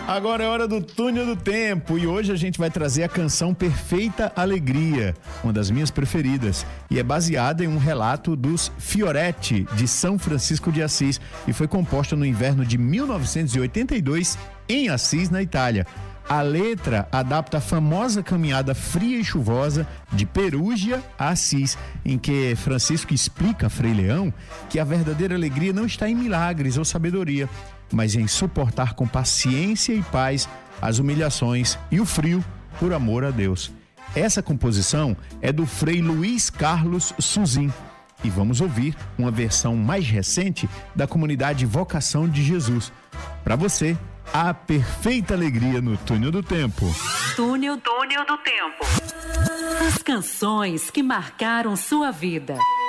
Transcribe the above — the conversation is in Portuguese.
Agora é hora do Túnel do Tempo e hoje a gente vai trazer a canção Perfeita Alegria, uma das minhas preferidas, e é baseada em um relato dos Fioretti de São Francisco de Assis e foi composta no inverno de 1982 em Assis, na Itália. A letra adapta a famosa caminhada fria e chuvosa de Perúgia a Assis, em que Francisco explica a Frei Leão que a verdadeira alegria não está em milagres ou sabedoria, mas em suportar com paciência e paz as humilhações e o frio por amor a Deus. Essa composição é do Frei Luiz Carlos Suzin e vamos ouvir uma versão mais recente da comunidade Vocação de Jesus. Para você, a perfeita alegria no Túnel do Tempo. Túnel do Tempo. As canções que marcaram sua vida.